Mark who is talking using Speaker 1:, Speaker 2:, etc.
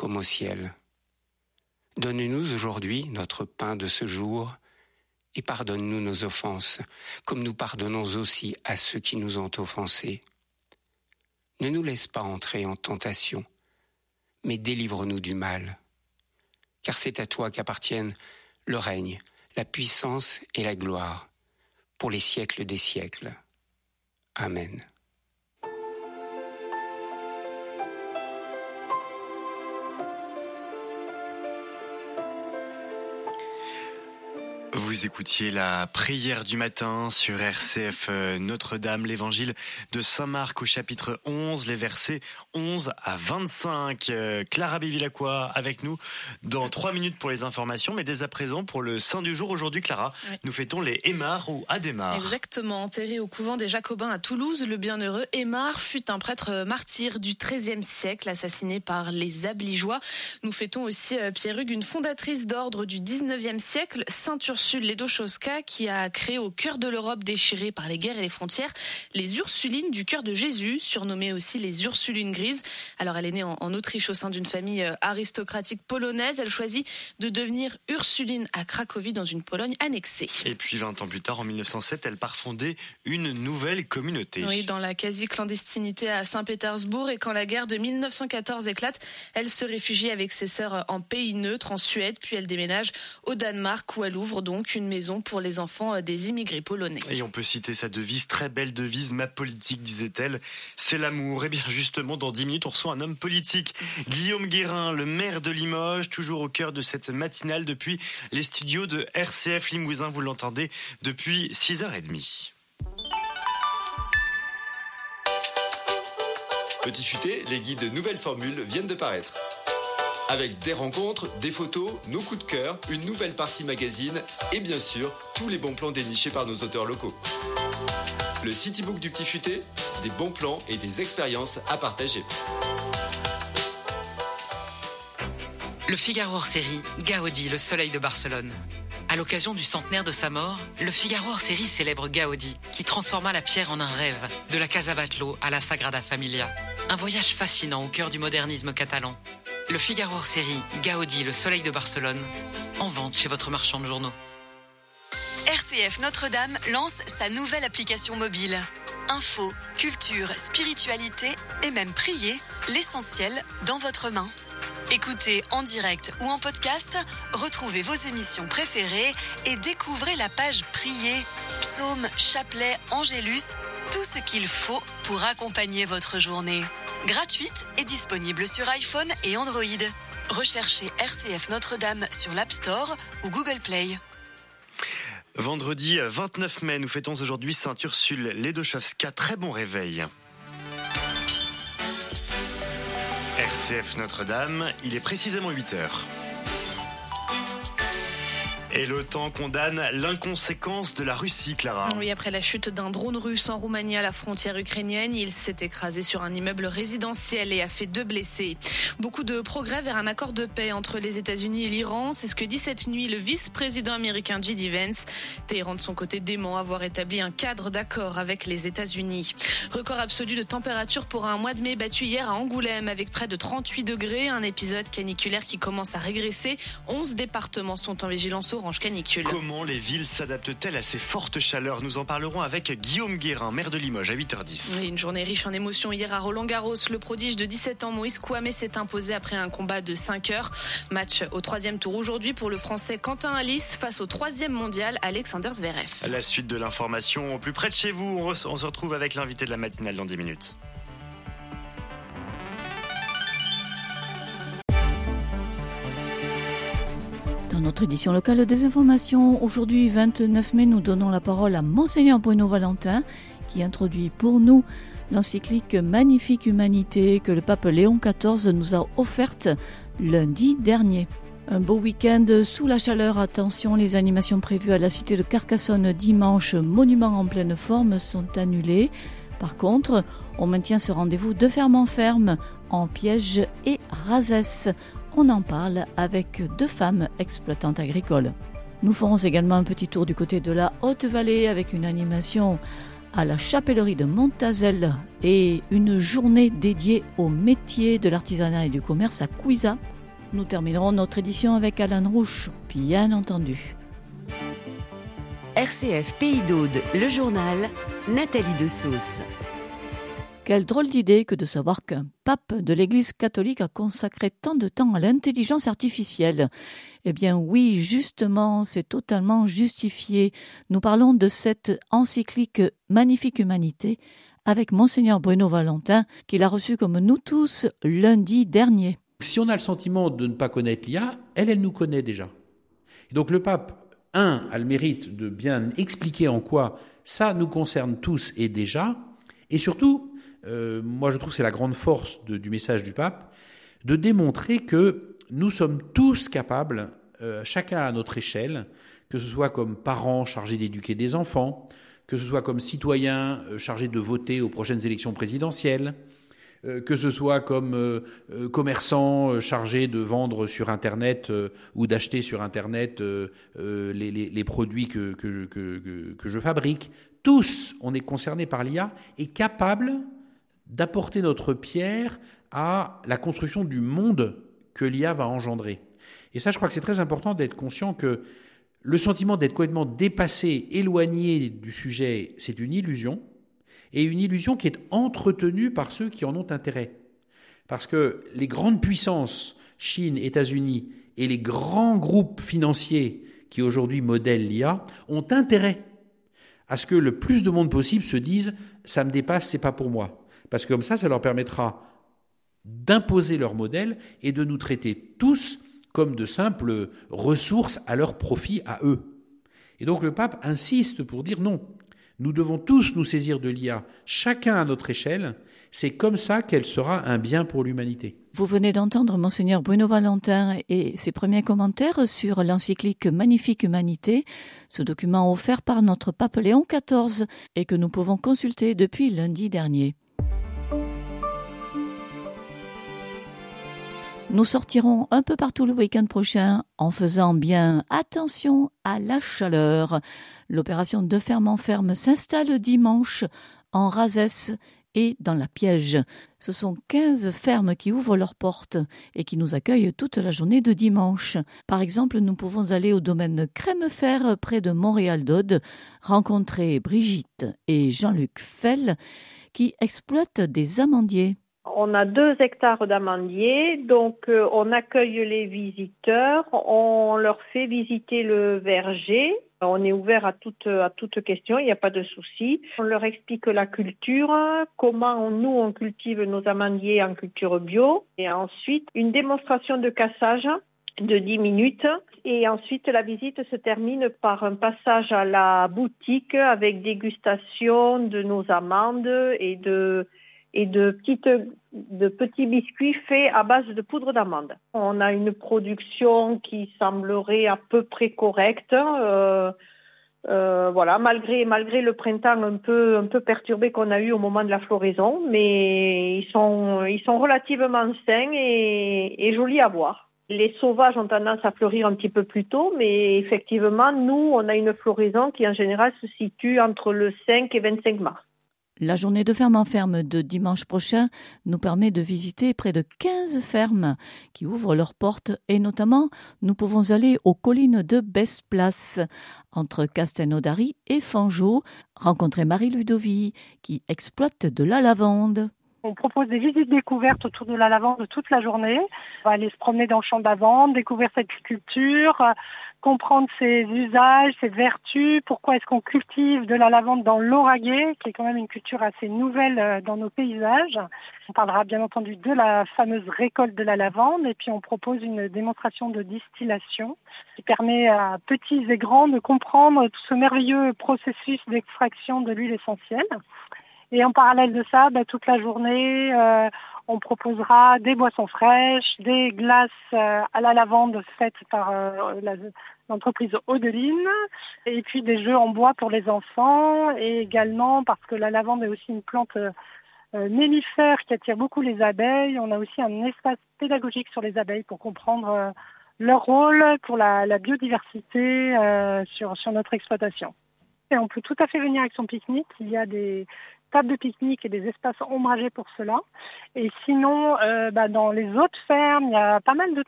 Speaker 1: comme au ciel. Donne-nous aujourd'hui notre pain de ce jour et pardonne-nous nos offenses, comme nous pardonnons aussi à ceux qui nous ont offensés. Ne nous laisse pas entrer en tentation, mais délivre-nous du mal. Car c'est à toi qu'appartiennent le règne, la puissance et la gloire, pour les siècles des siècles. Amen.
Speaker 2: Vous écoutiez la prière du matin sur RCF Notre-Dame, l'évangile de Saint-Marc au chapitre 11, les versets 11 à 25. Clara Bévilacqua avec nous dans 3 minutes pour les informations, mais dès à présent pour le saint du jour. Aujourd'hui, Clara, nous fêtons les Aymar ou Adhémar.
Speaker 3: Exactement, enterré au couvent des Jacobins à Toulouse, le bienheureux Aymar fut un prêtre martyr du XIIIe siècle, assassiné par les Abligeois. Nous fêtons aussi Pierre Hugues, une fondatrice d'ordre du XIXe siècle, Sainte Ursule Ledochowska, qui a créé au cœur de l'Europe déchirée par les guerres et les frontières les Ursulines du cœur de Jésus, surnommées aussi les Ursulines grises. Alors elle est née en Autriche au sein d'une famille aristocratique polonaise. Elle choisit de devenir Ursuline à Cracovie dans une Pologne annexée.
Speaker 2: Et puis 20 ans plus tard, en 1907, elle part fonder une nouvelle communauté.
Speaker 3: Oui, dans la quasi-clandestinité à Saint-Pétersbourg, et quand la guerre de 1914 éclate, elle se réfugie avec ses sœurs en pays neutre, en Suède, puis elle déménage au Danemark où elle ouvre donc une maison pour les enfants des immigrés polonais.
Speaker 2: Et on peut citer sa devise, très belle devise, ma politique, disait-elle, c'est l'amour. Et bien justement, dans 10 minutes, on reçoit un homme politique, Guillaume Guérin, le maire de Limoges, toujours au cœur de cette matinale depuis les studios de RCF Limousin. Vous l'entendez depuis 6h30.
Speaker 4: Petit futé, les guides nouvelles formules viennent de paraître. Avec des rencontres, des photos, nos coups de cœur, une nouvelle partie magazine et bien sûr, tous les bons plans dénichés par nos auteurs locaux. Le Citybook du Petit Futé, des bons plans et des expériences à partager.
Speaker 5: Le Figaro hors série, Gaudi, le soleil de Barcelone. À l'occasion du centenaire de sa mort, le Figaro hors série célèbre Gaudi, qui transforma la pierre en un rêve, de la Casa Batlló à la Sagrada Familia. Un voyage fascinant au cœur du modernisme catalan. Le Figaro hors série, Gaudi, le soleil de Barcelone, en vente chez votre marchand de journaux.
Speaker 6: RCF Notre-Dame lance sa nouvelle application mobile. Info, culture, spiritualité et même prier, l'essentiel dans votre main. Écoutez en direct ou en podcast, retrouvez vos émissions préférées et découvrez la page Prier, psaumes, chapelets, angélus, tout ce qu'il faut pour accompagner votre journée. Gratuite et disponible sur iPhone et Android. Recherchez RCF Notre-Dame sur l'App Store ou Google Play.
Speaker 2: Vendredi 29 mai, nous fêtons aujourd'hui Sainte Ursule Ledochowska. Très bon réveil. RCF Notre-Dame, il est précisément 8h. Et l'OTAN condamne l'inconséquence de la Russie, Clara.
Speaker 3: Oui, après la chute d'un drone russe en Roumanie à la frontière ukrainienne, il s'est écrasé sur un immeuble résidentiel et a fait 2 blessés. Beaucoup de progrès vers un accord de paix entre les États-Unis et l'Iran, c'est ce que dit cette nuit le vice-président américain J.D. Vance. Téhéran de son côté dément avoir établi un cadre d'accord avec les États-Unis. Record absolu de température pour un mois de mai battu hier à Angoulême avec près de 38 degrés, un épisode caniculaire qui commence à régresser. 11 départements sont en vigilance orange canicule.
Speaker 2: Comment les villes s'adaptent-elles à ces fortes chaleurs? Nous en parlerons avec Guillaume Guérin, maire de Limoges, à 8h10.
Speaker 3: Oui, une journée riche en émotions hier à Roland-Garros. Le prodige de 17 ans, Moïse Kouamé, s'est imposé après un combat de 5 heures. Match au 3e tour aujourd'hui pour le Français Quentin Alice face au 3e mondial Alexander Zverev.
Speaker 2: La suite de l'information au plus près de chez vous. On se retrouve avec l'invité de la matinale dans 10 minutes.
Speaker 7: Dans notre édition locale des informations, aujourd'hui 29 mai, nous donnons la parole à Monseigneur Bruno Valentin qui introduit pour nous l'encyclique Magnifique Humanité que le pape Léon XIV nous a offerte lundi dernier. Un beau week-end sous la chaleur. Attention, les animations prévues à la cité de Carcassonne dimanche, monument en pleine forme, sont annulées. Par contre, on maintient ce rendez-vous de ferme en ferme, en Piège et Razès. On en parle avec 2 femmes exploitantes agricoles. Nous ferons également un petit tour du côté de la Haute-Vallée avec une animation à la chapellerie de Montazel et une journée dédiée aux métiers de l'artisanat et du commerce à Couiza. Nous terminerons notre édition avec Alain Rouche, bien entendu.
Speaker 6: RCF Pays d'Aude, le journal, Nathalie Dessausse.
Speaker 7: Quelle drôle d'idée que de savoir qu'un pape de l'Église catholique a consacré tant de temps à l'intelligence artificielle. Eh bien oui, justement, c'est totalement justifié. Nous parlons de cette encyclique Magnifique Humanité avec Monseigneur Bruno Valentin, qu'il a reçu comme nous tous lundi dernier.
Speaker 8: Si on a le sentiment de ne pas connaître l'IA, elle nous connaît déjà. Et donc le pape, a le mérite de bien expliquer en quoi ça nous concerne tous et déjà, et surtout, moi je trouve que c'est la grande force du message du pape, de démontrer que nous sommes tous capables, chacun à notre échelle, que ce soit comme parents chargés d'éduquer des enfants, que ce soit comme citoyens chargés de voter aux prochaines élections présidentielles, que ce soit comme commerçants chargés de vendre sur Internet ou d'acheter sur Internet les produits que je fabrique. Tous, on est concernés par l'IA et capables d'apporter notre pierre à la construction du monde que l'IA va engendrer. Et ça, je crois que c'est très important d'être conscient que le sentiment d'être complètement dépassé, éloigné du sujet, c'est une illusion. Et une illusion qui est entretenue par ceux qui en ont intérêt. Parce que les grandes puissances, Chine, États-Unis, et les grands groupes financiers qui aujourd'hui modèlent l'IA, ont intérêt à ce que le plus de monde possible se dise « ça me dépasse, c'est pas pour moi ». Parce que comme ça leur permettra d'imposer leur modèle et de nous traiter tous comme de simples ressources à leur profit à eux. Et donc le pape insiste pour dire non. Nous devons tous nous saisir de l'IA, chacun à notre échelle. C'est comme ça qu'elle sera un bien pour l'humanité.
Speaker 7: Vous venez d'entendre Monseigneur Bruno Valentin et ses premiers commentaires sur l'encyclique Magnifique Humanité, ce document offert par notre pape Léon XIV et que nous pouvons consulter depuis lundi dernier. Nous sortirons un peu partout le week-end prochain en faisant bien attention à la chaleur. L'opération de ferme en ferme s'installe dimanche en Razès et dans la Piège. Ce sont 15 fermes qui ouvrent leurs portes et qui nous accueillent toute la journée de dimanche. Par exemple, nous pouvons aller au domaine Crèmefer près de Montréal-Dode, rencontrer Brigitte et Jean-Luc Fell qui exploitent des amandiers.
Speaker 9: On a 2 hectares d'amandiers, donc on accueille les visiteurs, on leur fait visiter le verger. On est ouvert à toute question, il n'y a pas de souci. On leur explique la culture, comment on cultive nos amandiers en culture bio. Et ensuite, une démonstration de cassage de 10 minutes. Et ensuite, la visite se termine par un passage à la boutique avec dégustation de nos amandes et de petits biscuits faits à base de poudre d'amande. On a une production qui semblerait à peu près correcte. Voilà, malgré le printemps un peu perturbé qu'on a eu au moment de la floraison, mais ils sont relativement sains et jolis à voir. Les sauvages ont tendance à fleurir un petit peu plus tôt, mais effectivement, nous, on a une floraison qui en général se situe entre le 5 et 25 mars.
Speaker 7: La journée de ferme en ferme de dimanche prochain nous permet de visiter près de 15 fermes qui ouvrent leurs portes et notamment nous pouvons aller aux collines de Besse-Place entre Castelnaudary et Fangeau, rencontrer Marie Ludovie qui exploite de la lavande.
Speaker 10: On propose des visites découvertes autour de la lavande toute la journée. On va aller se promener dans le champ de lavande, découvrir cette culture, comprendre ses usages, ses vertus, pourquoi est-ce qu'on cultive de la lavande dans l'Auragais, qui est quand même une culture assez nouvelle dans nos paysages. On parlera bien entendu de la fameuse récolte de la lavande et puis on propose une démonstration de distillation qui permet à petits et grands de comprendre tout ce merveilleux processus d'extraction de l'huile essentielle. Et en parallèle de ça, toute la journée, on proposera des boissons fraîches, des glaces à la lavande faites par l'entreprise Audeline, et puis des jeux en bois pour les enfants, et également parce que la lavande est aussi une plante mellifère qui attire beaucoup les abeilles. On a aussi un espace pédagogique sur les abeilles pour comprendre leur rôle pour la biodiversité sur notre exploitation. Et on peut tout à fait venir avec son pique-nique. Il y a des tables de pique-nique et des espaces ombragés pour cela. Et sinon, dans les autres fermes, il y a pas mal de